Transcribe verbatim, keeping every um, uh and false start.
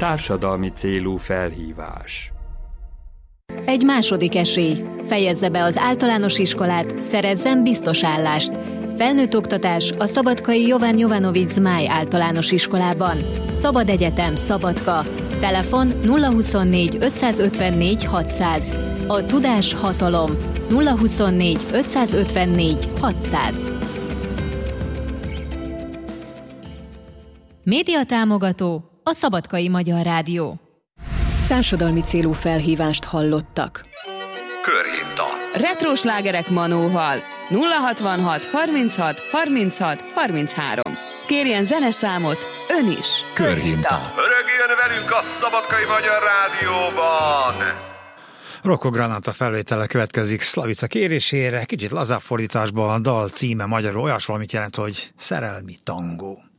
Társadalmi célú felhívás. Egy második esély. Fejezze be az általános iskolát, szerezzen biztos állást. Felnőtt oktatás a szabadkai Jovan Jovanovics Zmáj általános iskolában. Szabad egyetem, Szabadka. Telefon nulla huszonnégy ötszázötvennégy hatszáz. A tudás hatalom. nulla huszonnégy ötszázötvennégy hatszáz. Média támogató a Szabadkai Magyar Rádió. Társadalmi célú felhívást hallottak. Körhinta. Retro slágerek Manóval. nulla hatvanhat harminchat harminchat harminchárom. Kérjen zeneszámot ön is. Körhinta. Rögjön velünk a Szabadkai Magyar Rádióban! Rocco Granata felvétele következik Slavica kérésére, kicsit lazább fordításban a dal címe magyarul olyas valamit jelent, hogy szerelmi tangó.